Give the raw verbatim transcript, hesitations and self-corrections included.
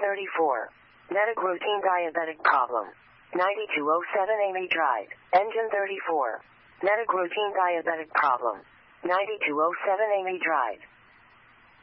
thirty-four. Medic routine diabetic problem. ninety-two oh seven Amy Drive. Engine thirty-four. Medic routine diabetic problem. ninety-two oh seven Amy Drive.